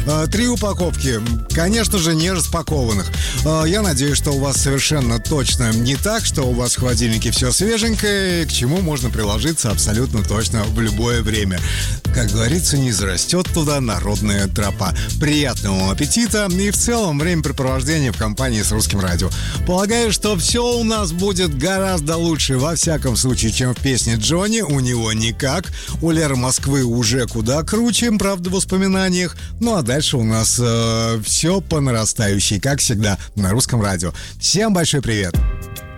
3 упаковки, конечно же, не распакованных. Я надеюсь, что у вас совершенно точно не так, что у вас в холодильнике все свеженькое, к чему можно приложиться абсолютно точно в любое время. Как говорится, не зарастет туда народная тропа. Приятного вам аппетита и в целом времяпрепровождения в компании с Русским радио. Полагаю, что все у нас будет гораздо лучше, во всяком случае, чем в песне Джонни. У него никак. У Леры Москвы уже куда круче, правда, в воспоминаниях. Ну а дальше у нас все по нарастающей, как всегда, на Русском радио. Всем большой привет!